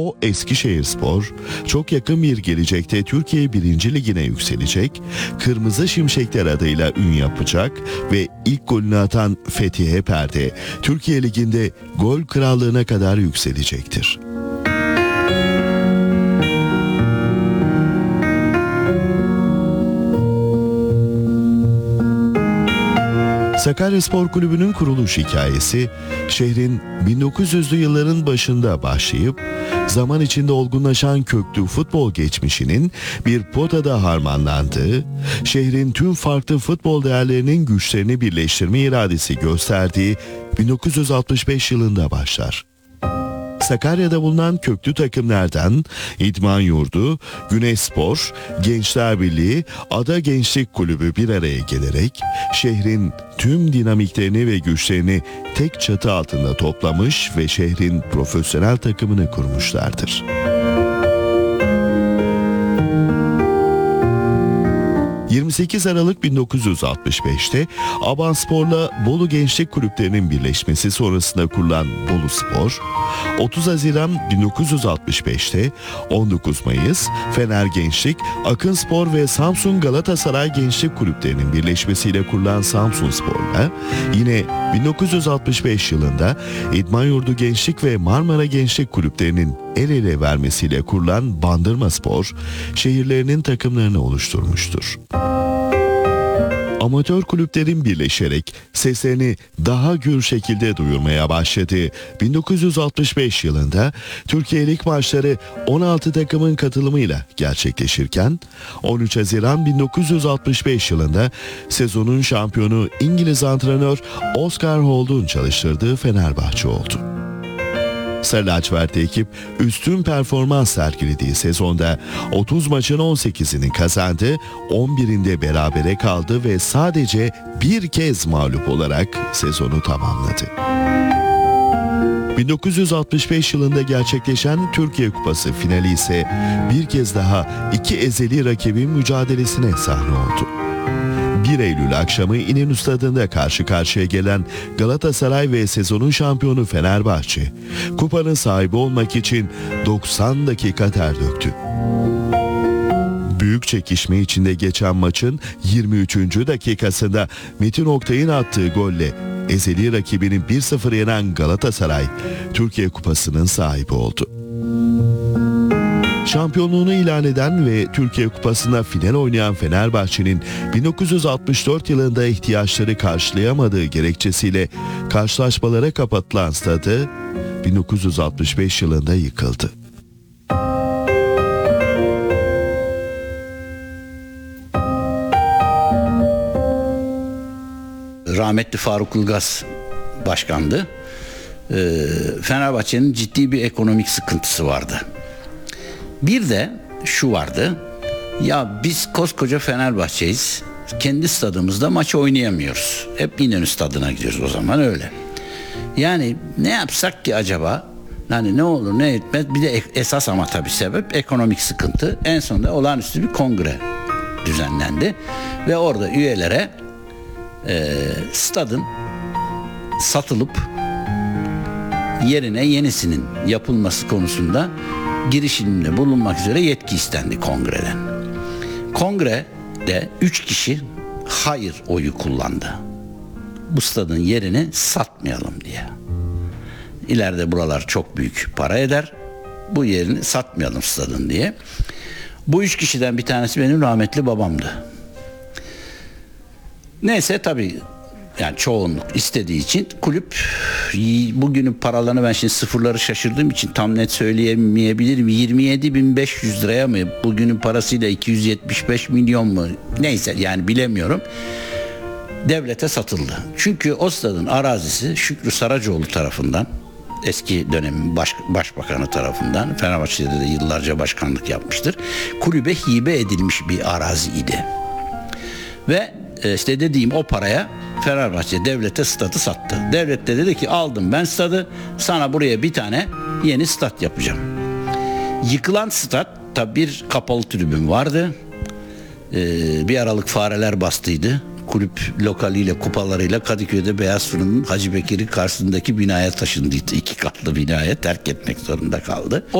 O Eskişehirspor çok yakın bir gelecekte Türkiye 1. Ligine yükselecek, Kırmızı Şimşekler adıyla ün yapacak ve ilk golünü atan Fethiye Perde, Türkiye Ligi'nde gol krallığına kadar yükselecektir. Sakaryaspor Kulübü'nün kuruluş hikayesi, şehrin 1900'lü yılların başında başlayıp zaman içinde olgunlaşan köklü futbol geçmişinin bir potada harmanlandığı, şehrin tüm farklı futbol değerlerinin güçlerini birleştirme iradesi gösterdiği 1965 yılında başlar. Sakarya'da bulunan köklü takımlardan İdman Yurdu, Güneşspor, Gençler Birliği, Ada Gençlik Kulübü bir araya gelerek şehrin tüm dinamiklerini ve güçlerini tek çatı altında toplamış ve şehrin profesyonel takımını kurmuşlardır. 28 Aralık 1965'te Abanspor'la Bolu Gençlik Kulüplerinin birleşmesi sonrasında kurulan Bolu Spor, 30 Haziran 1965'te 19 Mayıs Fener Gençlik, Akınspor ve Samsun Galatasaray Gençlik Kulüplerinin birleşmesiyle kurulan Samsunspor'la yine 1965 yılında İdman Yurdu Gençlik ve Marmara Gençlik Kulüplerinin el ele vermesiyle kurulan Bandırmaspor, şehirlerinin takımlarını oluşturmuştur. Amatör kulüplerin birleşerek seslerini daha gür şekilde duyurmaya başladığı 1965 yılında Türkiye Lig maçları 16 takımın katılımıyla gerçekleşirken 13 Haziran 1965 yılında sezonun şampiyonu İngiliz antrenör Oscar Holt'un çalıştırdığı Fenerbahçe oldu. Sarı lacivertli ekip üstün performans sergilediği sezonda 30 maçın 18'ini kazandı, 11'inde berabere kaldı ve sadece bir kez mağlup olarak sezonu tamamladı. 1965 yılında gerçekleşen Türkiye Kupası finali ise bir kez daha iki ezeli rakibin mücadelesine sahne oldu. 1 Eylül akşamı İnönü Stadı'nda karşı karşıya gelen Galatasaray ve sezonun şampiyonu Fenerbahçe, kupanın sahibi olmak için 90 dakika ter döktü. Büyük çekişme içinde geçen maçın 23. dakikasında Metin Oktay'ın attığı golle ezeli rakibini 1-0 yenen Galatasaray, Türkiye Kupası'nın sahibi oldu. Şampiyonluğunu ilan eden ve Türkiye Kupası'nda final oynayan Fenerbahçe'nin 1964 yılında ihtiyaçları karşılayamadığı gerekçesiyle karşılaşmalara kapatılan stadı 1965 yılında yıkıldı. Rahmetli Faruk Ilgaz başkandı. Fenerbahçe'nin ciddi bir ekonomik sıkıntısı vardı. Bir de şu vardı, ya biz koskoca Fenerbahçe'yiz, kendi stadımızda maç oynayamıyoruz. Hep İnönü Stadı'na gidiyoruz, o zaman öyle. Yani ne yapsak ki acaba, hani ne olur ne etmez, bir de esas ama tabii sebep ekonomik sıkıntı. En sonunda olağanüstü bir kongre düzenlendi ve orada üyelere stadın satılıp yerine yenisinin yapılması konusunda girişiminde bulunmak üzere yetki istendi kongreden. Kongrede 3 kişi hayır oyu kullandı. Bu stadın yerini satmayalım diye. İleride buralar çok büyük para eder, bu yerini satmayalım stadın diye. Bu 3 kişiden bir tanesi benim rahmetli babamdı. Neyse tabii, yani çoğunluk istediği için kulüp, bugünün paralarını ben şimdi sıfırları şaşırdığım için tam net söyleyemeyebilirim. 27.500 liraya mı, bugünün parasıyla 275 milyon mu, neyse yani bilemiyorum, devlete satıldı. Çünkü o stadın arazisi Şükrü Saracoğlu tarafından, eski dönemin başbakanı tarafından, Fenerbahçe'de de yıllarca başkanlık yapmıştır, kulübe hibe edilmiş bir arazi idi. Ve işte dediğim o paraya Fenerbahçe devlete stadı sattı. Devlet de dedi ki aldım ben stadı, sana buraya bir tane yeni stat yapacağım. Yıkılan stat, tabi bir kapalı tribün vardı. Bir aralık fareler bastıydı. Kulüp lokaliyle, kupalarıyla Kadıköy'de Beyaz Fırın'ın Hacı Bekir'in karşısındaki binaya taşındıydı. 2 katlı binaya terk etmek zorunda kaldı.